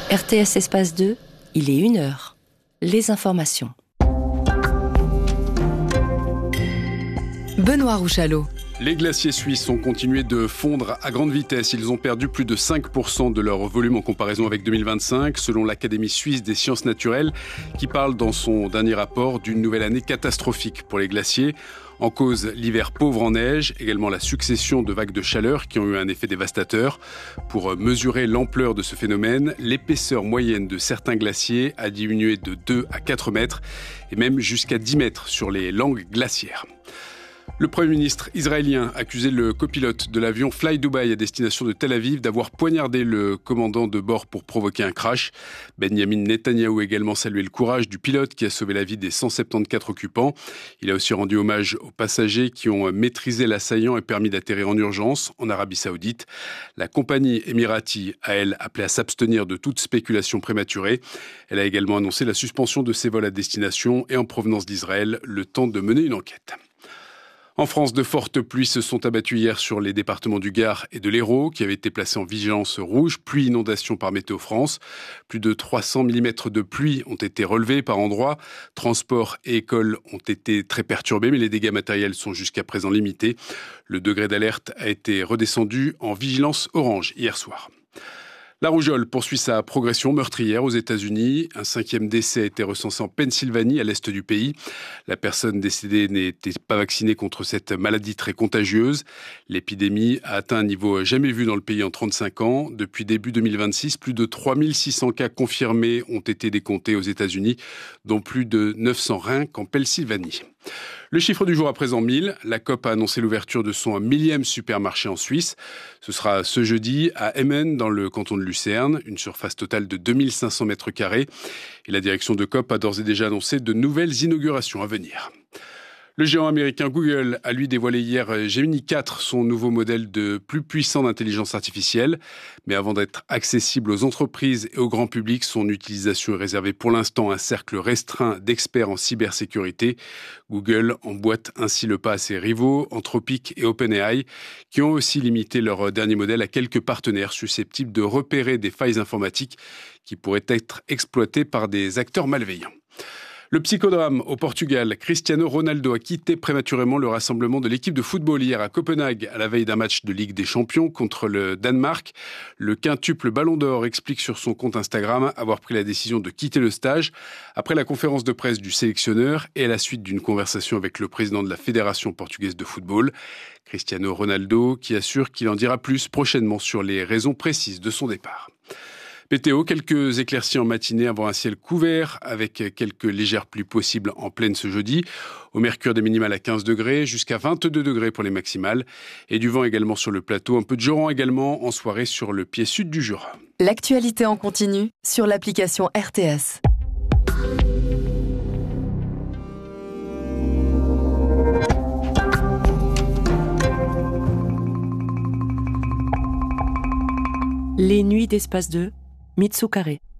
RTS Espace 2, il est 1h. Les informations. Benoît Rouchalot. Les glaciers suisses ont continué de fondre à grande vitesse. Ils ont perdu plus de 5% de leur volume en comparaison avec 2025, selon l'Académie suisse des sciences naturelles, qui parle dans son dernier rapport d'une nouvelle année catastrophique pour les glaciers. En cause, l'hiver pauvre en neige, également la succession de vagues de chaleur qui ont eu un effet dévastateur. Pour mesurer l'ampleur de ce phénomène, l'épaisseur moyenne de certains glaciers a diminué de 2 à 4 mètres et même jusqu'à 10 mètres sur les langues glaciaires. Le Premier ministre israélien accusait le copilote de l'avion Fly Dubai à destination de Tel Aviv d'avoir poignardé le commandant de bord pour provoquer un crash. Benjamin Netanyahou a également salué le courage du pilote qui a sauvé la vie des 174 occupants. Il a aussi rendu hommage aux passagers qui ont maîtrisé l'assaillant et permis d'atterrir en urgence en Arabie Saoudite. La compagnie émirati a, elle, appelé à s'abstenir de toute spéculation prématurée. Elle a également annoncé la suspension de ses vols à destination et en provenance d'Israël, le temps de mener une enquête. En France, de fortes pluies se sont abattues hier sur les départements du Gard et de l'Hérault, qui avaient été placés en vigilance rouge, pluie inondation par Météo France. Plus de 300 mm de pluie ont été relevés par endroits. Transports et écoles ont été très perturbés, mais les dégâts matériels sont jusqu'à présent limités. Le degré d'alerte a été redescendu en vigilance orange hier soir. La rougeole poursuit sa progression meurtrière aux États-Unis. Un 5e décès a été recensé en Pennsylvanie, à l'est du pays. La personne décédée n'était pas vaccinée contre cette maladie très contagieuse. L'épidémie a atteint un niveau jamais vu dans le pays en 35 ans. Depuis début 2026, plus de 3600 cas confirmés ont été décomptés aux États-Unis, dont plus de 900 rien qu'en Pennsylvanie. Le chiffre du jour à présent 1000. La Coop a annoncé l'ouverture de son 1000e supermarché en Suisse. Ce sera ce jeudi à Emmen, dans le canton de Lucerne, une surface totale de 2500 mètres carrés. Et la direction de Coop a d'ores et déjà annoncé de nouvelles inaugurations à venir. Le géant américain Google a lui dévoilé hier Gemini 4, son nouveau modèle de plus puissant d'intelligence artificielle. Mais avant d'être accessible aux entreprises et au grand public, son utilisation est réservée pour l'instant à un cercle restreint d'experts en cybersécurité. Google emboîte ainsi le pas à ses rivaux, Anthropic et OpenAI, qui ont aussi limité leur dernier modèle à quelques partenaires susceptibles de repérer des failles informatiques qui pourraient être exploitées par des acteurs malveillants. Le psychodrame au Portugal. Cristiano Ronaldo a quitté prématurément le rassemblement de l'équipe de football hier à Copenhague à la veille d'un match de Ligue des Champions contre le Danemark. Le quintuple Ballon d'Or explique sur son compte Instagram avoir pris la décision de quitter le stage après la conférence de presse du sélectionneur et à la suite d'une conversation avec le président de la Fédération portugaise de football. Cristiano Ronaldo qui assure qu'il en dira plus prochainement sur les raisons précises de son départ. Météo, quelques éclaircies en matinée avant un ciel couvert avec quelques légères pluies possibles en pleine ce jeudi. Au mercure des minimales à 15 degrés jusqu'à 22 degrés pour les maximales. Et du vent également sur le plateau. Un peu de joran également en soirée sur le pied sud du Jura. L'actualité en continu sur l'application RTS. Les nuits d'Espace 2, Mitsu Carré.